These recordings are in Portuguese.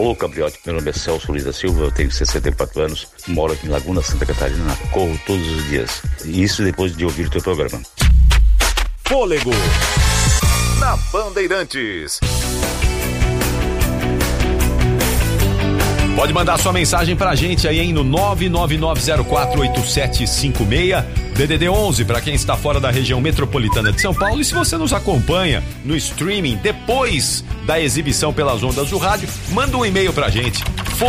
Alô, Capriotti, meu nome é Celso Luiz da Silva, eu tenho 64 anos, moro aqui em Laguna, Santa Catarina, corro todos os dias. E isso depois de ouvir o teu programa. Fôlego na Bandeirantes. Pode mandar sua mensagem pra gente aí, hein, no 999048756, DDD 11 para quem está fora da região metropolitana de São Paulo. E se você nos acompanha no streaming depois da exibição pelas ondas do rádio, manda um e-mail pra gente,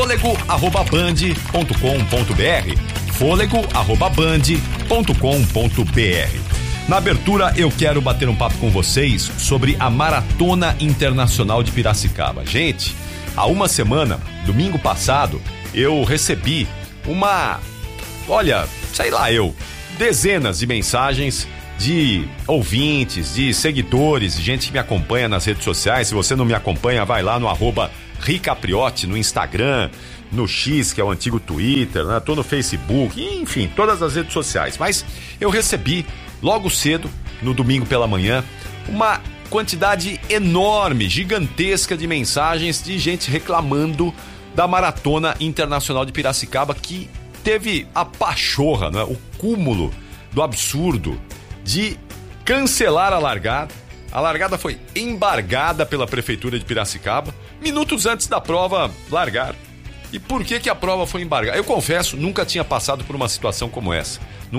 fôlego@band.com.br, fôlego@band.com.br. Na abertura, eu quero bater um papo com vocês sobre a Maratona Internacional de Piracicaba. Gente, há uma semana, domingo passado, eu recebi dezenas de mensagens de ouvintes, de seguidores, de gente que me acompanha nas redes sociais. Se você não me acompanha, vai lá no @ricapriotti no Instagram, no X, que é o antigo Twitter, né? Tô no Facebook, enfim, todas as redes sociais. Mas eu recebi logo cedo, no domingo pela manhã, uma quantidade enorme, gigantesca de mensagens de gente reclamando da Maratona Internacional de Piracicaba, que teve a pachorra, né? O cúmulo do absurdo de cancelar a largada. A largada foi embargada pela Prefeitura de Piracicaba minutos antes da prova largar. E por que a prova foi embargada? Eu confesso, nunca tinha passado por uma situação como essa.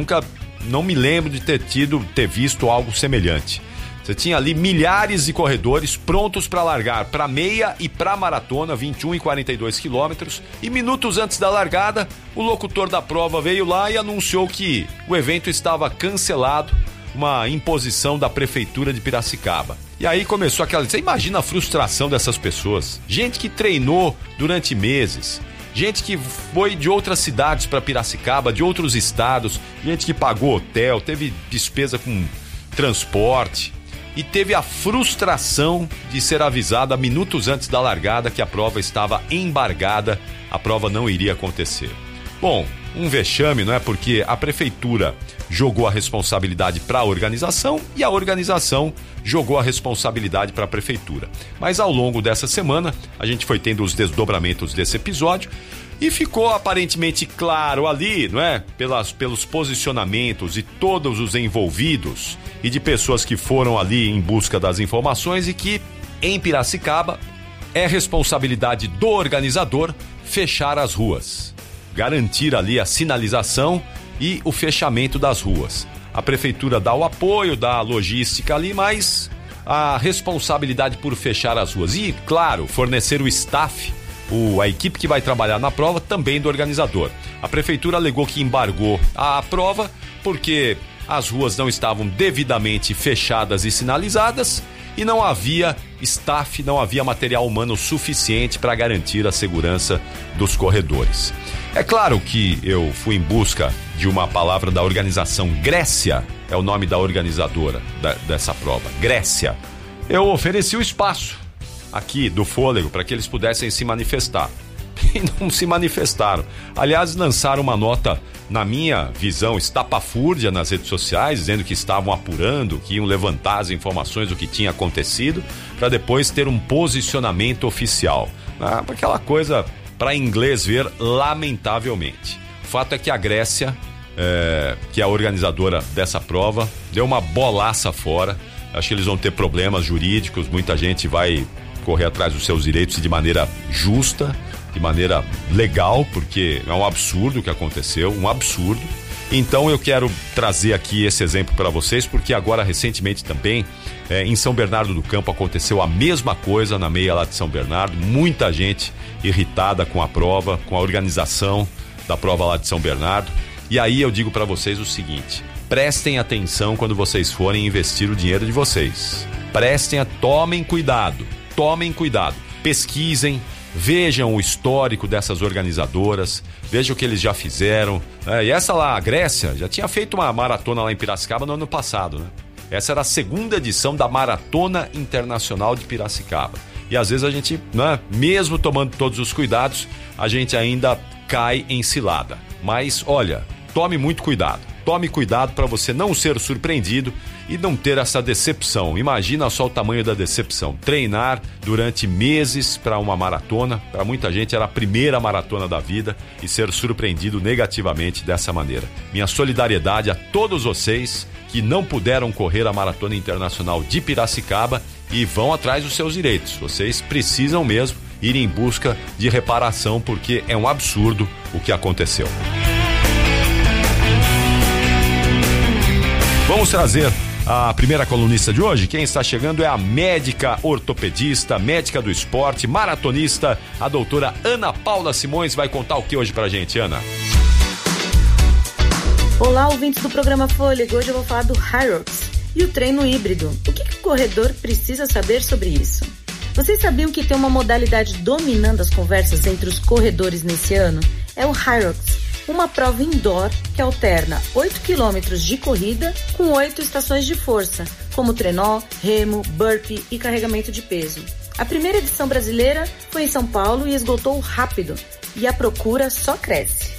Não me lembro de ter visto algo semelhante. Você tinha ali milhares de corredores prontos para largar para meia e para maratona, 21 e 42 quilômetros. E minutos antes da largada, o locutor da prova veio lá e anunciou que o evento estava cancelado, uma imposição da Prefeitura de Piracicaba. E aí começou aquela... Você imagina a frustração dessas pessoas. Gente que treinou durante meses, gente que foi de outras cidades para Piracicaba, de outros estados, gente que pagou hotel, teve despesa com transporte e teve a frustração de ser avisada minutos antes da largada que a prova estava embargada, a prova não iria acontecer. Bom, um vexame, não é? Porque a Prefeitura jogou a responsabilidade para a organização e a organização jogou a responsabilidade para a Prefeitura. Mas ao longo dessa semana, a gente foi tendo os desdobramentos desse episódio e ficou aparentemente claro ali, não é? Pelos posicionamentos de todos os envolvidos e de pessoas que foram ali em busca das informações, e que em Piracicaba é responsabilidade do organizador fechar as ruas, garantir ali a sinalização e o fechamento das ruas. A Prefeitura dá o apoio, dá a logística ali, mas a responsabilidade por fechar as ruas e, claro, fornecer o staff, a equipe que vai trabalhar na prova, também do organizador. A Prefeitura alegou que embargou a prova porque as ruas não estavam devidamente fechadas e sinalizadas e não havia staff, não havia material humano suficiente para garantir a segurança dos corredores. É claro que eu fui em busca de uma palavra da organização Grécia, é o nome da organizadora dessa prova, Grécia. Eu ofereci o espaço aqui do Fôlego para que eles pudessem se manifestar. E não se manifestaram. Aliás, lançaram uma nota, na minha visão, estapafúrdia nas redes sociais, dizendo que estavam apurando, que iam levantar as informações do que tinha acontecido, para depois ter um posicionamento oficial. Aquela coisa para inglês ver, lamentavelmente. O fato é que a Grécia, que é a organizadora dessa prova, deu uma bolaça fora. Acho que eles vão ter problemas jurídicos, muita gente vai correr atrás dos seus direitos de maneira justa, de maneira legal, porque é um absurdo o que aconteceu, um absurdo. Então eu quero trazer aqui esse exemplo para vocês, porque agora recentemente também em São Bernardo do Campo aconteceu a mesma coisa na meia lá de São Bernardo, muita gente irritada com a prova, com a organização da prova lá de São Bernardo. E aí eu digo para vocês o seguinte: prestem atenção quando vocês forem investir o dinheiro de vocês. Tomem cuidado, pesquisem, vejam o histórico dessas organizadoras, vejam o que eles já fizeram. E essa lá, a Grécia, já tinha feito uma maratona lá em Piracicaba no ano passado, né? Essa era a segunda edição da Maratona Internacional de Piracicaba. E às vezes a gente, né, mesmo tomando todos os cuidados, a gente ainda cai em cilada. Mas olha, tome muito cuidado. tome cuidado para você não ser surpreendido e não ter essa decepção. Imagina só o tamanho da decepção. Treinar durante meses para uma maratona, para muita gente era a primeira maratona da vida, e ser surpreendido negativamente dessa maneira. Minha solidariedade a todos vocês que não puderam correr a Maratona Internacional de Piracicaba e vão atrás dos seus direitos. Vocês precisam mesmo ir em busca de reparação, porque é um absurdo o que aconteceu. Vamos trazer a primeira colunista de hoje. Quem está chegando é a médica ortopedista, médica do esporte, maratonista, a doutora Ana Paula Simões. Vai contar o que hoje pra gente, Ana? Olá, ouvintes do programa Fôlego. Hoje eu vou falar do Hyrox e o treino híbrido. O que o corredor precisa saber sobre isso? Vocês sabiam que tem uma modalidade dominando as conversas entre os corredores nesse ano? É o Hyrox, uma prova indoor que alterna 8 km de corrida com 8 estações de força, como trenó, remo, burpee e carregamento de peso. A primeira edição brasileira foi em São Paulo e esgotou rápido, e a procura só cresce.